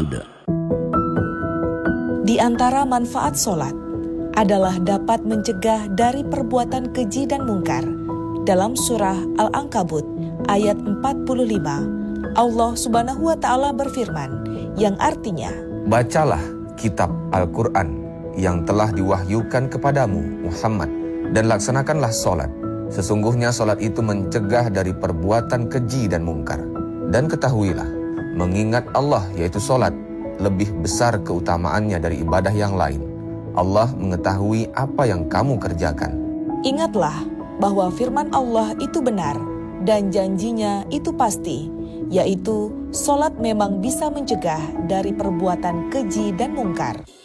ada. Di antara manfaat sholat adalah dapat mencegah dari perbuatan keji dan mungkar. Dalam surah Al-Ankabut ayat 45, Allah Subhanahu wa Ta'ala berfirman, yang artinya, bacalah kitab Al-Quran yang telah diwahyukan kepadamu, Muhammad, dan laksanakanlah sholat. Sesungguhnya sholat itu mencegah dari perbuatan keji dan mungkar. Dan ketahuilah, mengingat Allah yaitu sholat, lebih besar keutamaannya dari ibadah yang lain. Allah mengetahui apa yang kamu kerjakan. Ingatlah bahwa firman Allah itu benar dan janjinya itu pasti, yaitu sholat memang bisa mencegah dari perbuatan keji dan mungkar.